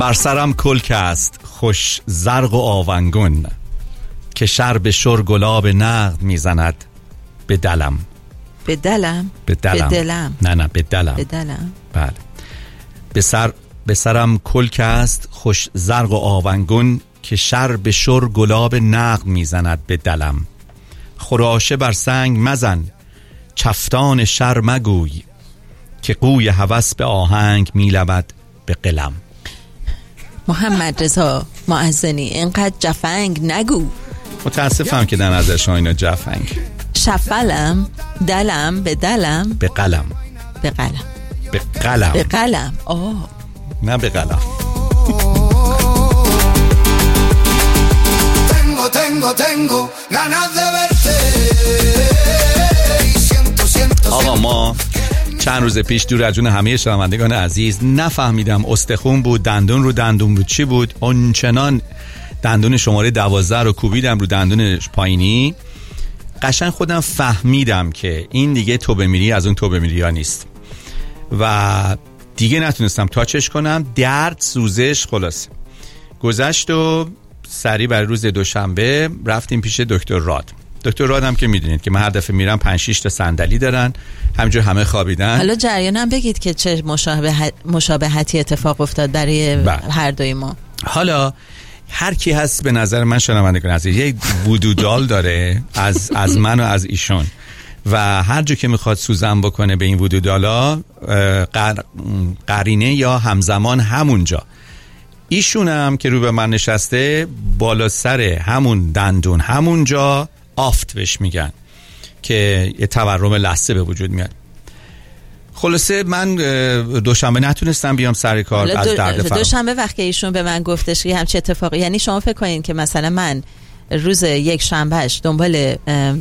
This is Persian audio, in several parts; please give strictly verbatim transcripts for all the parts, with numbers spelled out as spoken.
بر سرم کلک است خوش زرق و آونگون، که شر به شر گلاب نقد میزند به دلم. به دلم؟ به دلم. به دلم. نه نه به دلم. به دلم. بله. به سر به سرم کلک است خوش زرق و آونگون، که شر به شر گلاب نقد میزند به دلم. خراشه بر سنگ مزن چفتان شر مگوی، که قوی هوس به آهنگ میلود به قلم. محمد رضا معزنی اینقدر جفنگ نگو. متاسفم که در نظر شما اینا جفنگ. شفلم دلم به دلم به قلم. به قلم. به قلم. به قلم. آه نه به قلم. Tengo, tengo, tengo ganas de verte. Siento, siento. آقا ما چند روز پیش دور از جون همه شنوندگان عزیز نفهمیدم استخون بود، دندون رو دندون بود، چی بود، اونچنان دندون شماره دوازده رو کوبیدم رو دندون پایینی. قشنگ خودم فهمیدم که این دیگه توبه میری از اون توبه میری ها نیست و دیگه نتونستم تاچش کنم. درد، سوزش، خلاص گذشت و سریع برای روز دوشنبه رفتیم پیش دکتر راد. دکتر راد هم که میدونید که من هر دفعه میرم پنج شش تا صندلی دارن، همینجور همه خوابیدن. حالا جریانم بگید که چه مشابهت مشابهتی اتفاق افتاد برای بله. هر دوی ما. حالا هر کی هست به نظر من شنوندگان عزیز یک وودودال داره از از من و از ایشون و هر جا که میخواد سوزن بکنه به این وودودالا قرینه یا همزمان همونجا. ایشون هم که رو به من نشسته بالا سر همون دندون همونجا آفت بهش میگن که یه تورم لثه به وجود میاد. خلاصه من دوشنبه نتونستم بیام سر کار از درد فرام. دوشنبه وقتی ایشون به من گفتش که همچه اتفاقی، یعنی شما فکر کنین که مثلا من روز یک شنبهش دنبال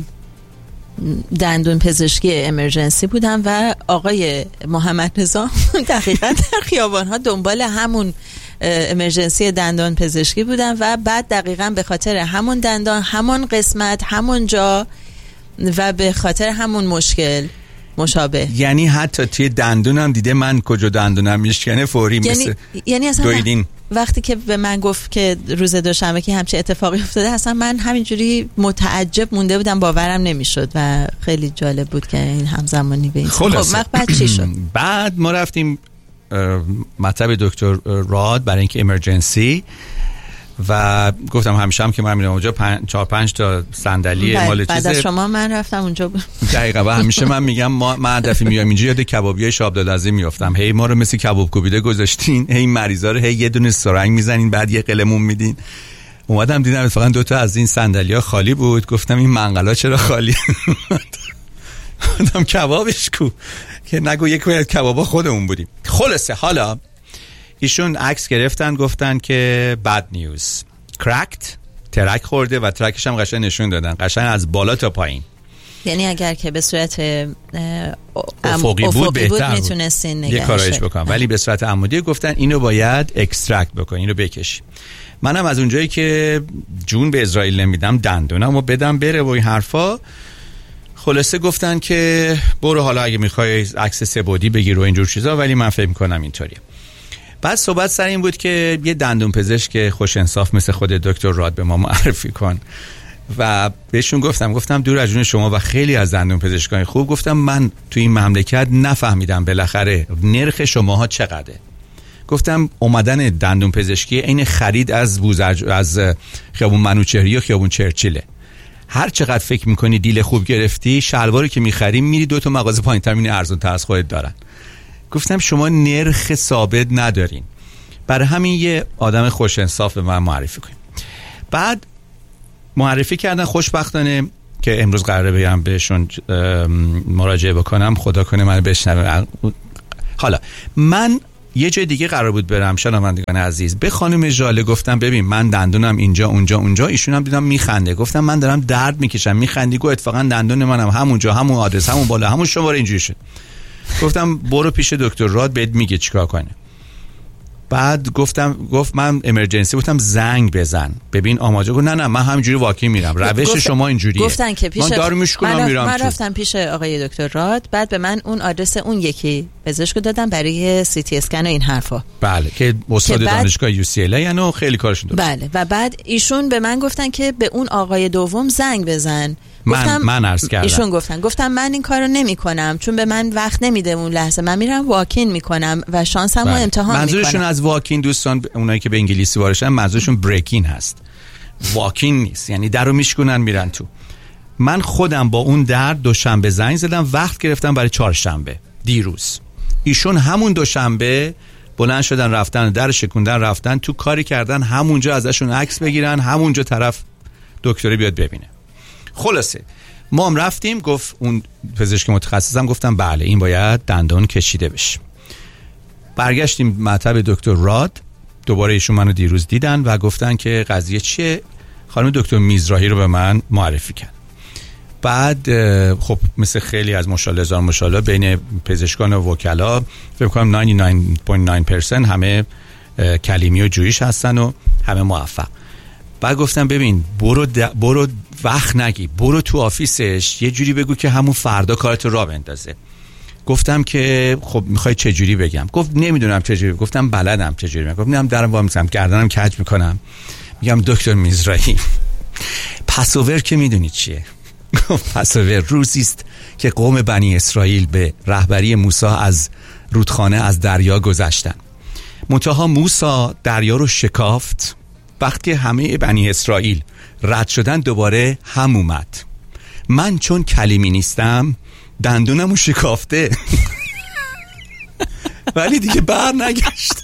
دندون پزشکی امرجنسی بودم و آقای محمد رضا دقیقاً در خیابان‌ها دنبال همون امرجنسی دندان پزشکی بودن و بعد دقیقاً به خاطر همون دندان، همون قسمت، همون جا و به خاطر همون مشکل مشابه. یعنی حتی توی دندونم دیده من کجا دندونم میشکنه فوری یعنی مثل یعنی اصلا دویدین. وقتی که به من گفت که روز دوشنبه که همچه اتفاقی افتاده اصلا من همینجوری متعجب مونده بودم، باورم نمیشد و خیلی جالب بود که این همزمانی به این. خب بعد چی شد؟ بعد ما رفتیم مطب دکتر راد برای اینکه امرجنسی و گفتم همیشه هم که من میرم اونجا پن... چهار پنج تا صندلی مال چیزه. بعد از شما من رفتم اونجا ب... دقیقاً. و همیشه من میگم ما من دفعه میام اینجا یاد کبابیای شاه عبدالعظیم میافتم. هی ما رو مثل کباب کوبیده گذاشتین، هی مریضا رو هی یه دونه سرنگ میزنین بعد یه قلمون میدین. اومدم دیدم اتفاقا دو تا از این صندلی‌ها خالی بود. گفتم این منقلا چرا خالی؟ گفتم کبابش کو که نگو یک وقت کبابا خودمون بودیم. خلاصه حالا ایشون عکس گرفتن گفتن که بد نیوز، کرکت، ترک خورده و ترکش هم قشنگ نشون دادن، قشنگ از بالا تا پایین. یعنی اگر که به صورت افقی بود بهتر میتونستین نگهش یه کارایش بکنم، ولی به صورت عمودی گفتن اینو باید اکسترکت بکن، اینو بکشی. منم از اونجایی که جون به اسرائیل نمیدم دندونمو بدم بره و این حرفا، خلاصه گفتن که برو حالا اگه میخوای عکس سه‌بعدی بگیر و اینجور چیزا، ولی من فکر میکنم اینطوریه. بعد صحبت سر این بود که یه دندون پزشک خوش انصاف مثل خود دکتر راد به ما معرفی کن و بهشون گفتم گفتم دور از جون شما و خیلی از دندون پزشکان خوب، گفتم من تو این مملکت نفهمیدم بالاخره نرخ شماها چقدره. گفتم اومدن دندون پزشکی این خرید از بوزرج از خیابون منوچهری یا خیابون چرچیله. هر چقدر فکر میکنی دیل خوب گرفتی، شلواری که میخری میری دو تا مغازه پایین‌تر میبینی ارزان‌تر از خودت دارن. گفتم شما نرخ ثابت ندارین، برای همین یه آدم خوش انصاف به من معرفی کنیم. بعد معرفی کردن، خوشبختانه که امروز قراره بیام بهشون مراجعه بکنم، خدا کنه من بشنوه. حالا من یه جای دیگه قرار بود برم شنوندگان عزیز، به خانم ژاله گفتم ببین من دندونم اینجا اونجا اونجا، ایشون هم دیدم میخنده، گفتم من دارم درد میکشم میخندی، گفت اتفاقا دندون منم همونجا همون آدرس همون بالا همون شماره اینجوری شد. گفتم برو پیش دکتر راد بهت میگه چیکار کنه. بعد گفتم گفت من امرجنسی، گفتم زنگ بزن ببین آماده. گفت نه نه من همینجوری واقعی میرم، روش گفت شما اینجوریه. گفتن که پیش من دارو میشکنم میرم. من رفتم پیش آقای دکتر راد، بعد به من اون آدرس اون یکی پزشک دادن برای سی تی اسکن و این حرفا. بله که استاد دانشگاه یو سی ال ای و خیلی کارشون درست. بله و بعد ایشون به من گفتن که به اون آقای دوم زنگ بزن. من من عرض کردم. ایشون گفتن گفتم من این کارو نمی‌کنم چون به من وقت نمیده اون لحظه، من میرم واکین میکنم و شانسمو بله. امتحان میکنم. منظورشون از واکین دوستان اونایی که به انگلیسی وارشن منظورشون بریکین هست، واکین نیست، یعنی درو میشکنن میرن تو. من خودم با اون در دوشنبه زنگ زدم، وقت گرفتم برای چهارشنبه دیروز. ایشون همون دوشنبه بلند شدن رفتن در شکوندن رفتن تو، کاری کردن همونجا ازشون عکس بگیرن، همونجا طرف دکتری بیاد ببینه. خلاصه ما هم رفتیم، گفت اون پزشک متخصصم گفتم بله این باید دندان کشیده بشه. برگشتیم مطب دکتر راد، دوباره ایشون منو دیروز دیدن و گفتن که قضیه چیه. خانم دکتر میزراهی رو به من معرفی کرد. بعد خب مثل خیلی از ماشاءالله هزار ماشاءالله بین پزشکان و وکلا فکر کنم نود و نه و نه درصد همه کلیمی و جویش هستن و همه موفق. بعد گفتم ببین برو د... برو وقت نگی، برو تو آفیسش یه جوری بگو که همون فردا کارتو راه بندازه. گفتم که خب میخوای چه جوری بگم؟ گفت نمیدونم چه جوری. گفتم بلدم چه جوری. گفت میام درم وا میکنم، گردنم کج میکنم، میگم دکتر میزراهی پسوور که میدونی چیه؟ گفت پسوور روزی است که قوم بنی اسرائیل به رهبری موسی از رودخانه از دریا گذشتن. منتها موسی دریا رو شکافت، وقتی همه بنی اسرائیل رد شدن دوباره هم اومد. من چون کلیمی نیستم دندونمو شکافته ولی دیگه بر نگشت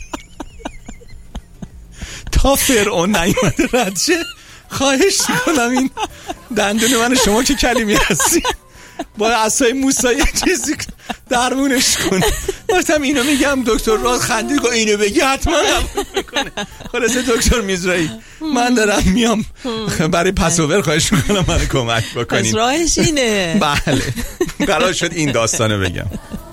تا فرعون نیومده رد شه. خواهش میکنم این دندون من شما که کلیمی هستی با عصای موسی یه چیزی درمونش کن. گفتم اینو میگم دکتر راز خندید گفت اینو بگی حتما قبول میکنه. خلاصه دکتر میزراهی من دارم میام برای پسوور، خواهش میکنم منو کمک بکنین. راهش اینه. بله قرار شد این داستانو بگم.